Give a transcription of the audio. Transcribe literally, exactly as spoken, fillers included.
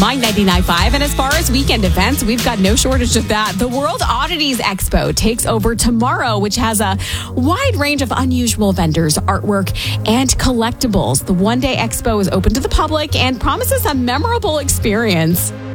My ninety-nine point five. And as far as weekend events, we've got no shortage of that. The World Oddities Expo takes over tomorrow, which has a wide range of unusual vendors, artwork, and collectibles. The one-day expo is open to the public and promises a memorable experience.